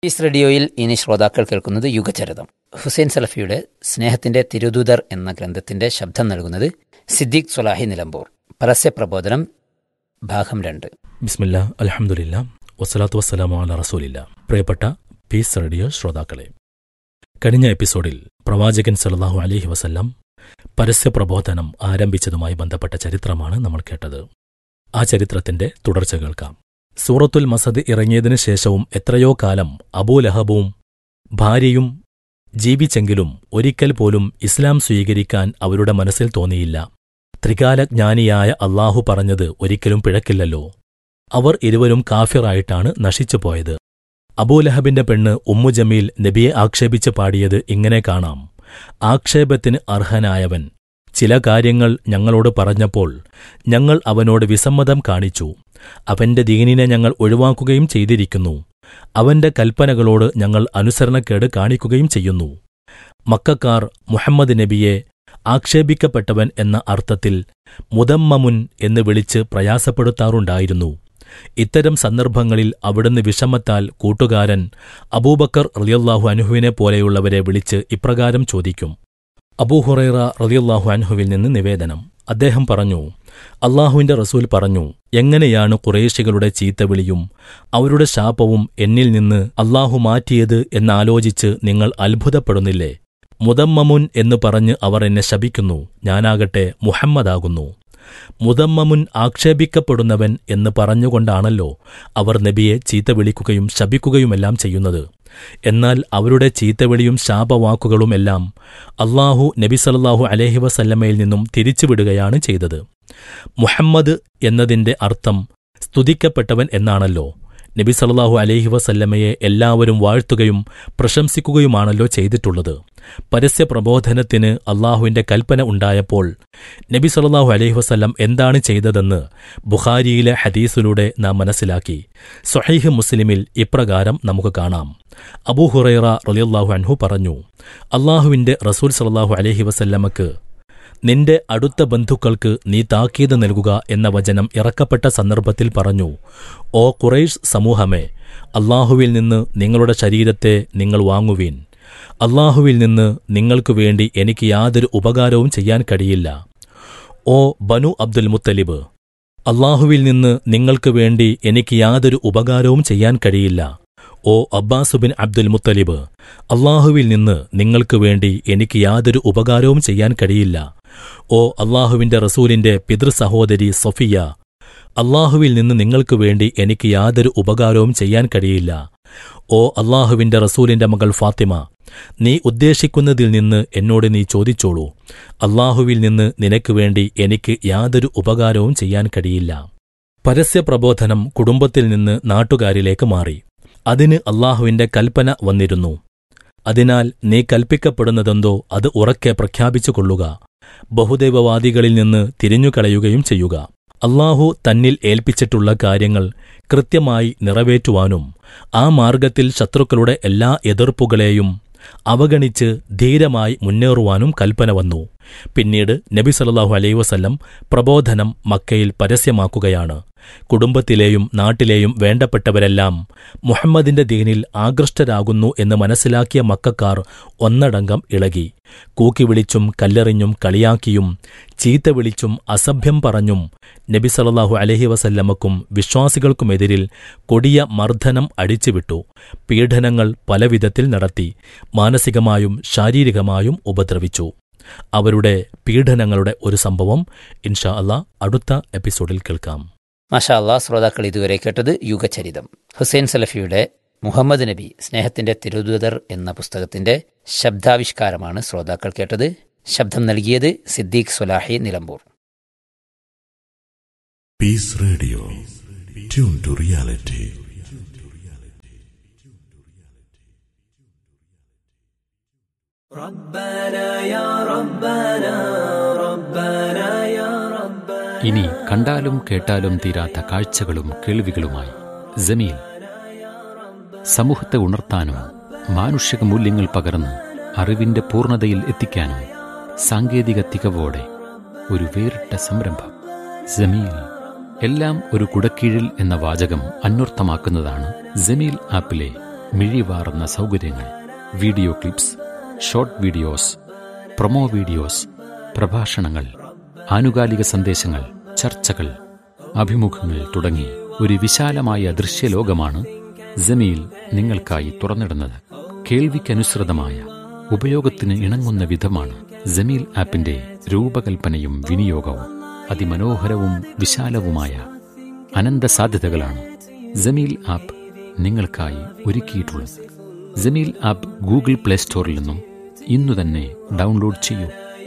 Piece റേഡിയോയിൽ ഇനി ശ്രോതാക്കൾ കേൾക്കുന്നത് യുഗചരിതം. ഹുസൈൻ സലഫിയുടെ സ്നേഹത്തിന്റെ തിരുദൂതർ എന്ന ഗ്രന്ഥത്തിന്റെ ശബ്ദം നൽകുന്നത് സിദ്ദീഖ് സ്വലാഹി നിലമ്പൂർ. പരസ്യപ്രബോധനം ഭാഗം 2. ബിസ്മില്ലാ, അൽഹംദുലില്ലാ, വസ്സലാത്തു വസ്സലാമു അലാ റസൂലില്ലാ. പ്രിയപ്പെട്ട പീസ് റേഡിയോ ശ്രോതാക്കളെ, കഴിഞ്ഞ എപ്പിസോഡിൽ പ്രവാചകൻ സല്ലല്ലാഹു അലൈഹി വസല്ലം പരസ്യപ്രബോധനം ആരംഭിച്ചതുമായി ബന്ധപ്പെട്ട ചരിത്രമാണ് നമ്മൾ കേട്ടത്. ആ ചരിത്രത്തിന്റെ തുടർച്ച കേൾക്കാം. സൂറത്തുൽ മസദ് ഇറങ്ങിയതിനു ശേഷവും എത്രയോ കാലം അബൂലഹബും ഭാര്യയും ജീവിച്ചെങ്കിലും ഒരിക്കൽ പോലും ഇസ്ലാം സ്വീകരിക്കാൻ അവരുടെ മനസ്സിൽ തോന്നിയില്ല. ത്രികാലജ്ഞാനിയായ അല്ലാഹു പറഞ്ഞത് ഒരിക്കലും പിഴക്കില്ലല്ലോ. അവർ ഇരുവരും കാഫിറായിട്ടാണ് നശിച്ചുപോയത്. അബൂലഹബിന്റെ പെണ്ണ് ഉമ്മു ജമീൽ നബിയെ ആക്ഷേപിച്ച് പാടിയത് ഇങ്ങനെ കാണാം: ആക്ഷേപത്തിന് അർഹനായവൻ ചില കാര്യങ്ങൾ ഞങ്ങളോട് പറഞ്ഞപ്പോൾ ഞങ്ങൾ അവനോട് വിസമ്മതം കാണിച്ചു. അവന്റെ ദീനിനെ ഞങ്ങൾ ഒഴിവാക്കുകയും ചെയ്തിരിക്കുന്നു. അവന്റെ കൽപ്പനകളോട് ഞങ്ങൾ അനുസരണക്കേട് കാണിക്കുകയും ചെയ്യുന്നു. മക്കക്കാർ മുഹമ്മദ് നബിയെ ആക്ഷേപിക്കപ്പെട്ടവൻ എന്ന അർത്ഥത്തിൽ മുദമ്മമുൻ എന്ന് വിളിച്ച് പ്രയാസപ്പെടുത്താറുണ്ടായിരുന്നു. ഇത്തരം സന്ദർഭങ്ങളിൽ അവിടുന്ന് വിഷമത്താൽ കൂട്ടുകാരൻ അബൂബക്കർ റളിയല്ലാഹു അൻഹുവിനെ പോലെയുള്ളവരെ വിളിച്ച് ഇപ്രകാരം ചോദിക്കും. അബൂ ഹുറൈറ റളിയല്ലാഹു അൻഹുവിൽ നിന്ന് നിവേദനം. അദ്ദേഹം പറഞ്ഞു, അല്ലാഹുവിന്റെ റസൂൽ പറഞ്ഞു, എങ്ങനെയാണ് ഖുറൈശികളുടെ ചീത്തവിളിയും അവരുടെ ശാപവും എന്നിൽ നിന്ന് അല്ലാഹു മാറ്റിയത് എന്നാലോചിച്ച് നിങ്ങൾ അത്ഭുതപ്പെടുന്നില്ലേ? മുദമ്മമുൻ എന്ന് പറഞ്ഞ് അവർ എന്നെ ശപിക്കുന്നു. ഞാനാകട്ടെ മുഹമ്മദാകുന്നു. മുദമ്മമുൻ ആക്ഷേപിക്കപ്പെടുന്നവൻ എന്ന് പറഞ്ഞുകൊണ്ടാണല്ലോ അവർ നബിയെ ചീത്തവിളിക്കുകയും ശപിക്കുകയുമെല്ലാം ചെയ്യുന്നത്. എന്നാൽ അവരുടെ ചീത്തവിളിയും ശാപവാക്കുകളുമെല്ലാം അല്ലാഹു നബി സല്ലല്ലാഹു അലൈഹി വസല്ലമയിൽ നിന്നും തിരിച്ചുവിടുകയാണ് ചെയ്തത്. മുഹമ്മദ് എന്നതിന്റെ അർത്ഥം സ്തുതിക്കപ്പെട്ടവൻ എന്നാണല്ലോ. നബി സല്ലല്ലാഹു അലൈഹി വസല്ലമയെ എല്ലാവരും വാഴ്ത്തുകയും പ്രശംസിക്കുകയുമാണല്ലോ ചെയ്തിട്ടുള്ളത്. പരസ്യപ്രബോധനത്തിന് അല്ലാഹുവിന്റെ കൽപ്പന ഉണ്ടായപ്പോൾ നബി സല്ലല്ലാഹു അലൈഹി വസല്ലം എന്താണ് ചെയ്തതെന്ന് ബുഖാരിയിലെ ഹദീസിലൂടെ നാം മനസ്സിലാക്കി. സ്വഹീഹ് മുസ്ലിമിൽ ഇപ്രകാരം നമുക്ക് കാണാം. അബൂ ഹുറൈറ റളിയല്ലാഹു അൻഹു പറഞ്ഞു, അല്ലാഹുവിന്റെ റസൂൽ സല്ലല്ലാഹു അലൈഹി വസല്ലമക്ക് നിന്റെ അടുത്ത ബന്ധുക്കൾക്ക് നീ താക്കീത് നൽകുക എന്ന വചനം ഇറക്കപ്പെട്ട സന്ദർഭത്തിൽ പറഞ്ഞു, ഓ ഖുറൈശ് സമൂഹമേ, അല്ലാഹുവിൽ നിന്ന് നിങ്ങളുടെ ശരീരത്തെ നിങ്ങൾ വാങ്ങുവീൻ. അല്ലാഹുവിൽ നിന്ന് നിങ്ങൾക്കു വേണ്ടി എനിക്ക് യാതൊരു ഉപകാരവും ചെയ്യാൻ കഴിയില്ല. ഓ ബനു അബ്ദുൽ മുത്തലിബ്, അല്ലാഹുവിൽ നിന്ന് നിങ്ങൾക്ക് വേണ്ടി എനിക്ക് യാതൊരു ഉപകാരവും ചെയ്യാൻ കഴിയില്ല. ഓ അബ്ബാസ് ബിൻ അബ്ദുൽ മുത്തലിബ്, അല്ലാഹുവിൽ നിന്ന് നിങ്ങൾക്ക് വേണ്ടി എനിക്ക് യാതൊരു ഉപകാരവും ചെയ്യാൻ കഴിയില്ല. ഓ അല്ലാഹുവിന്റെ റസൂലിന്റെ പിതൃസഹോദരി സഫിയ, അല്ലാഹുവിൽ നിന്ന് നിങ്ങൾക്ക് വേണ്ടി എനിക്ക് യാതൊരു ഉപകാരവും ചെയ്യാൻ കഴിയില്ല. ഓ അല്ലാഹുവിന്റെ റസൂലിന്റെ മകൾ ഫാത്തിമ, നീ ഉദ്ദേശിക്കുന്നതിൽ നിന്ന് എന്നോട് നീ ചോദിച്ചോളൂ. അല്ലാഹുവിൽ നിന്ന് നിനക്ക് വേണ്ടി എനിക്ക് യാതൊരു ഉപകാരവും ചെയ്യാൻ കഴിയില്ല. പരസ്യപ്രബോധനം കുടുംബത്തിൽ നിന്ന് നാട്ടുകാരിലേക്ക് മാറി. അതിന് അല്ലാഹുവിന്റെ കൽപ്പന വന്നിരുന്നു. അതിനാൽ നീ കൽപ്പിക്കപ്പെടുന്നതെന്തോ അത് ഉറക്കെ പ്രഖ്യാപിച്ചുകൊള്ളുക. ബഹുദൈവവാദികളിൽ നിന്ന് തിരിഞ്ഞുകളയുകയും ചെയ്യുക. അല്ലാഹു തന്നിൽ ഏൽപ്പിച്ചിട്ടുള്ള കാര്യങ്ങൾ കൃത്യമായി നിറവേറ്റുവാനും ആ മാർഗത്തിൽ ശത്രുക്കളുടെ എല്ലാ എതിർപ്പുകളെയും അവഗണിച്ച് ധീരമായി മുന്നേറുവാനും കൽപ്പന വന്നു. പിന്നീട് നബി സല്ലല്ലാഹു അലൈഹി വസല്ലം പ്രബോധനം മക്കയിൽ പരസ്യമാക്കുകയാണ്. കുടുംബത്തിലെയും നാട്ടിലെയും വേണ്ടപ്പെട്ടവരെല്ലാം മുഹമ്മദിന്റെ ദീനിൽ ആകൃഷ്ടരാകുന്നു എന്ന് മനസ്സിലാക്കിയ മക്കക്കാർ ഒന്നടങ്കം ഇളകി. കൂക്കിവിളിച്ചും കല്ലെറിഞ്ഞും കളിയാക്കിയും ചീത്ത വിളിച്ചും അസഭ്യം പറഞ്ഞും നബി സല്ലല്ലാഹു അലൈഹി വസല്ലമക്കും വിശ്വാസികൾക്കുമെതിരിൽ കൊടിയ മർദ്ദനം അടിച്ചുവിട്ടു. പീഡനങ്ങൾ പലവിധത്തിൽ നടത്തി. മാനസികമായും ശാരീരികമായും ഉപദ്രവിച്ചു. അവരുടെ പീഡനങ്ങളുടെ ഒരു സംഭവം ഇൻഷാ അല്ലാഹ് അടുത്ത എപ്പിസോഡിൽ കേൾക്കാം. മാഷാ അല്ലാ, ശ്രോതാക്കൾ ഇതുവരെ കേട്ടത് യുഗചരിതം. ഹുസൈൻ സലഫിയുടെ മുഹമ്മദ് നബി സ്നേഹത്തിന്റെ തിരുദൂതർ എന്ന പുസ്തകത്തിന്റെ ശബ്ദാവിഷ്കാരമാണ് ശ്രോതാക്കൾ കേട്ടത്. ശബ്ദം നൽകിയത് സിദ്ദീഖ് സ്വലാഹി Nilambur. Piece radio, tune to reality. ഇനി കണ്ടാലും കേട്ടാലും തീരാത്ത കാഴ്ചകളും കേൾവികളുമായി ജമീൽ സമൂഹത്തെ ഉണർത്താനും മാനുഷിക മൂല്യങ്ങൾ പകർന്ന് അറിവിന്റെ പൂർണ്ണതയിൽ എത്തിക്കാനും സാങ്കേതിക തികവോടെ ഒരു വേറിട്ട സംരംഭം ജമീൽ. എല്ലാം ഒരു കുടക്കീഴിൽ എന്ന വാചകം അന്വർത്ഥമാക്കുന്നതാണ് ജമീൽ ആപ്പിലെ മിഴിവാർന്ന സൗകര്യങ്ങൾ, video clips, short videos, promo videos, പ്രഭാഷണങ്ങൾ, ആനുകാലിക സന്ദേശങ്ങൾ, ചർച്ചകൾ, അഭിമുഖങ്ങൾ തുടങ്ങി ഒരു വിശാലമായ ദൃശ്യലോകമാണ് ജമീൽ നിങ്ങൾക്കായി തുറന്നിടുന്നത്. കേൾവിക്കനുസൃതമായ, ഉപയോഗത്തിന് ഇണങ്ങുന്ന വിധമാണ് ജമീൽ ആപ്പിന്റെ രൂപകൽപ്പനയും വിനിയോഗവും. അതിമനോഹരവും വിശാലവുമായ അനന്ത സാധ്യതകളാണ് ജമീൽ ആപ്പ് നിങ്ങൾക്കായി ഒരുക്കിയിട്ടുള്ളത്. ജമീൽ ആപ്പ് ഗൂഗിൾ പ്ലേ സ്റ്റോറിൽ നിന്നും ഇന്നു തന്നെ ഡൗൺലോഡ് ചെയ്യൂ.